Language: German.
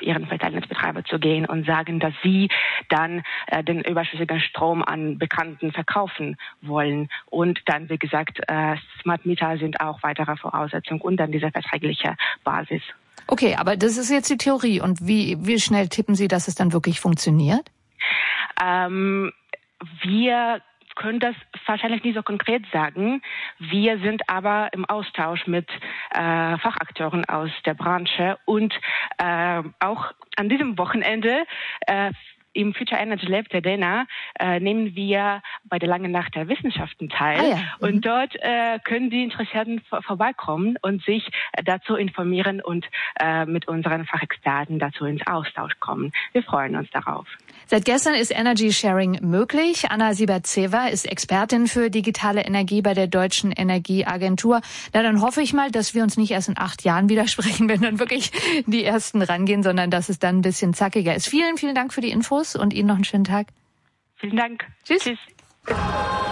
ihren Verteilnetzbetreiber zu gehen und sagen, dass sie dann den überschüssigen Strom an Bekannten verkaufen wollen. Und dann, wie gesagt, Smart Meter sind auch weitere Voraussetzung und dann diese vertragliche Basis. Okay, aber das ist jetzt die Theorie. Und wie schnell tippen Sie, dass es dann wirklich funktioniert? Wir können das wahrscheinlich nicht so konkret sagen. Wir sind aber im Austausch mit Fachakteuren aus der Branche und auch an diesem Wochenende im Future Energy Lab der DENA nehmen wir bei der Langen Nacht der Wissenschaften teil. Und dort können die Interessierten vorbeikommen und sich dazu informieren und mit unseren Fachexperten dazu ins Austausch kommen. Wir freuen uns darauf. Seit gestern ist Energy Sharing möglich. Anna Siebertsewa ist Expertin für digitale Energie bei der Deutschen Energieagentur. Na, dann hoffe ich mal, dass wir uns nicht erst in 8 Jahren widersprechen, wenn dann wirklich die Ersten rangehen, sondern dass es dann ein bisschen zackiger ist. Vielen, vielen Dank für die Infos und Ihnen noch einen schönen Tag. Vielen Dank. Tschüss.